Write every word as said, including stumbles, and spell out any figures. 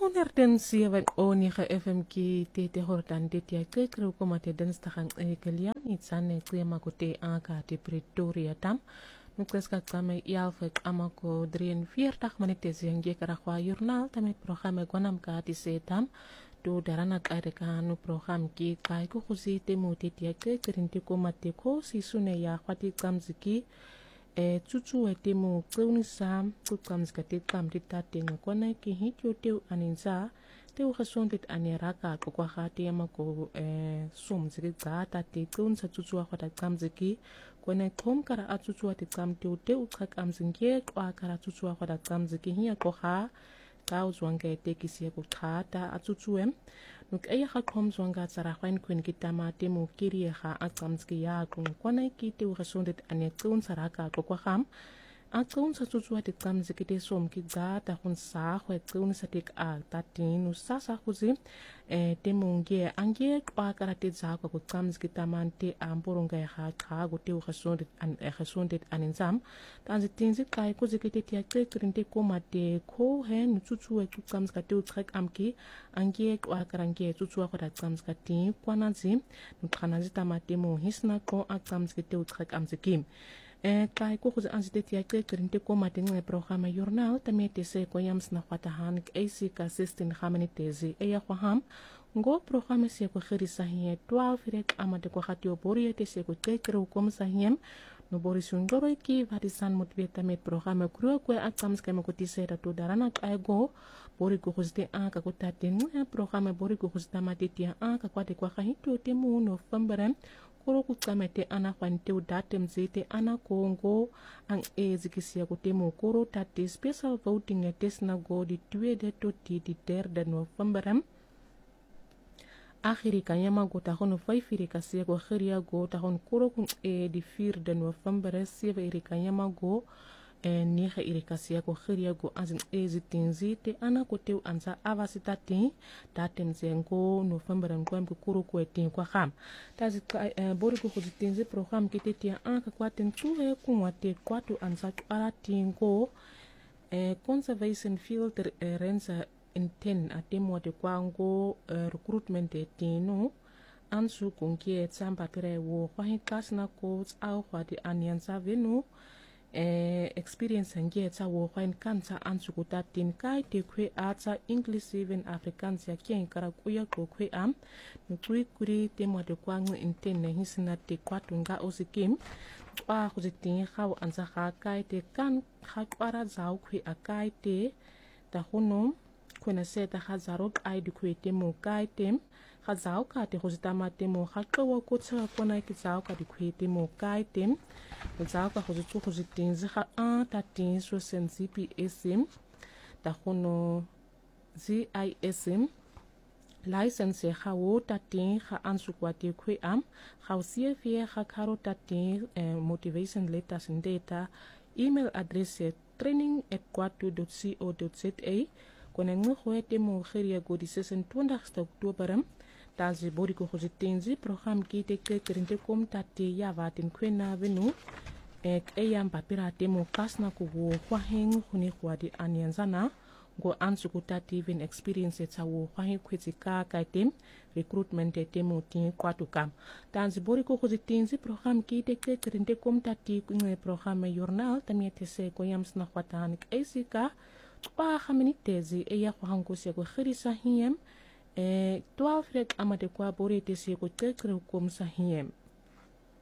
honderd zeven o negen F M ki te te hortan te te ke kreu koma te dinsdagang ekelian itsane klema ko te aka te Pretoria tam nukleska kame yalfek amako drieënveertig minute zengie karakwa journal tame programme gwanam ka ti setam do darana kaire ka no program ki kai ko khuzi te mote te ke krinte koma te ko sisune ya khwati kamziki e tutu e te mo kleuni sam ku kamzika te kam te tate ngakona ki hityo te aninza te u gesondheid aniraka ko kwa khati amako e somziki gata te kleunsa tutu akhwata kamziki kone kom kara atutu ati kam te te u kamzingie kwa kara tutu akhwata kamziki hiya ko ha kau zwanga te kisia ko khata atutu em nuk eya ga kom zwanga tsara khwain kun kitama te mo kiri ga akamski ya ko kone ki te u gesondheid ane kleun saraka ko kwa kham a kleun sa tutu ati kamziki te som ki gata khun sa khwe kleun sa te a tatin u sa sa khuzi e te mongie angie kwa kara te za ko kamziki tamante amboronga ya kha go te u gesondheid an gesondheid aninzam tanzi tinzi kai ko zikete te te krinte ko mate ko he nu tutu e ku kamzika te u trek amki angie kwa karangie tutu ko da kamzika te kwananzi nu khanazi tamate mo hisna ko a kamziki te u trek amziki e kai ko khuzi anzite te te krinte ko mate nge programa journal tamete se ko yams na khwata han A C ka sixteen khamanitezi e ya khwaham ngo programa se ko khirisa hiye twelve rek amade ko khati obori te se ko te kru kom sahiem no bori sundoro ki varisan motiveta met programa kru ko atams kema ko tisera to darana aigo bori ko khuzte a ka ko taten programa bori ko khuzta matitia a ka kwate kwa khahito te mu no fambaren koro ku kamete ana kwante u datem zete ana kongo ang ezikisia ko te mu koro tate special voting e tesna go di tuede to ti di ter de no fambaren akhiri kanyama go ta hono fai firi kasia go khiria go ta hon kuro kun e di fir de november sieve iri kanyama go e ni kha iri kasia go khiria go azin ezitinzi te ana ko te anza avasita te datem zengo november ngwam ko kuro ko te kwa kham tazi bori go khozitinzi program ki te te an ka kwaten tu e ku wate kwatu anza ara tingo e conservation field renza inten atemo de kwango uh, recruitment de tino ansu kunkie tsamba pere wo kwahi kasna coach au kwa di anyansa venu eh, experience ngie tsa wo kwahi kansa ansu kutatin kai te kwe ata English even Afrikaans ya kien kara kuya ko kwe am nukui kuri temo de kwango inten na hisina te kwatunga osikim kwa kuzitin khao ansa kha kai te kan kha kwara zao kwe akai te ta honom kuna seta khazarok ai di kwete mo kaitem khazao ka te khozitama te mo khaqwa ko tsa kona ki zao ka di kwete mo kaitem zao ka khozitsu khozitinzi kha a ta tin so sen C P S M ta khono Z I S M license kha wo ta tin kha ansu kwa te kwe am kha C F kha kharo ta tin motivation letters and data email address training at kwatu dot co dot za kone ngu khoete mo khiria go di sesen twintigste Oktober tazi bori ko khozitenzi program ki te ke krinte kom tate ya vatin kwena venu ek eyam papira te mo kasna ko wo khwaheng khuni khwadi anyanzana go ansu ko tate even experience tsa wo khwahi khwetsi ka ka tem recruitment te mo tin kwatu kam tazi bori ko khozitenzi program ki te ke krinte kom tate ngue program journal tamiete se ko yamsna khwatan A C ka kwa khaminitezi e ya khwango se ko khirisa hiem e twelve rek amade kwa bori te se ko tekre kom sa hiem